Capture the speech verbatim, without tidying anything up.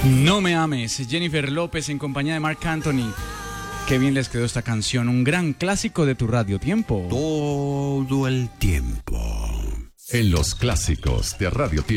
No me ames, Jennifer López en compañía de Marc Anthony. Qué bien les quedó esta canción, un gran clásico de tu Radio Tiempo. Todo el tiempo. En los clásicos de Radio Tiempo.